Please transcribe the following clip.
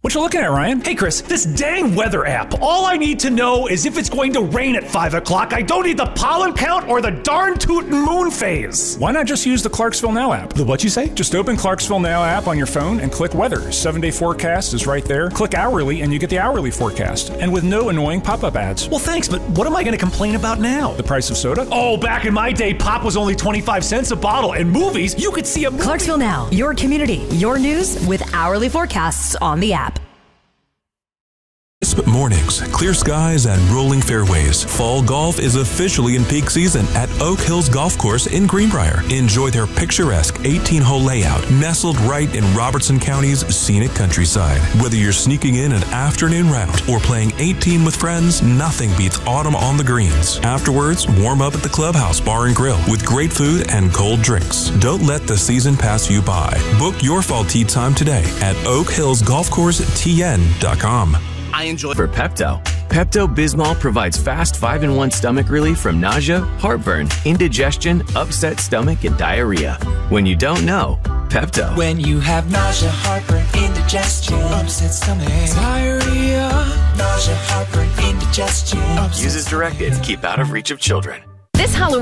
What you looking at, Ryan? Hey, Chris, this dang weather app. All I need to know is if it's going to rain at 5 o'clock. I don't need the pollen count or the darn tootin' moon phase. Why not just use the Clarksville Now app? The what you say? Just open Clarksville Now app on your phone and click weather. 7-day forecast is right there. Click hourly and you get the hourly forecast. And with no annoying pop-up ads. Well, thanks, but what am I going to complain about now? The price of soda? Oh, back in my day, pop was only 25 cents a bottle. And movies, you could see a movie. Clarksville Now, your community, your news with hourly forecasts on the app. Crisp mornings, clear skies, and rolling fairways. Fall golf is officially in peak season at Oak Hills Golf Course in Greenbrier. Enjoy their picturesque 18-hole layout, nestled right in Robertson County's scenic countryside. Whether you're sneaking in an afternoon round or playing 18 with friends, nothing beats autumn on the greens. Afterwards, warm up at the Clubhouse Bar and Grill with great food and cold drinks. Don't let the season pass you by. Book your fall tee time today at OakHillsGolfCourseTN.com. I enjoy for Pepto. Pepto-Bismol provides fast 5-in-1 stomach relief from nausea, heartburn, indigestion, upset stomach, and diarrhea. When you don't know, Pepto. When you have nausea, heartburn, indigestion, upset stomach, diarrhea, nausea, heartburn, indigestion. Use as directed. Keep out of reach of children.